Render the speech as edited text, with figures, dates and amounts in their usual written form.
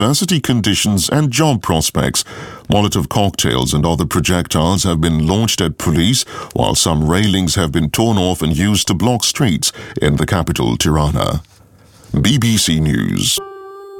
university conditions and job prospects. Molotov cocktails and other projectiles have been launched at police, while some railings have been torn off and used to block streets in the capital, Tirana. BBC News.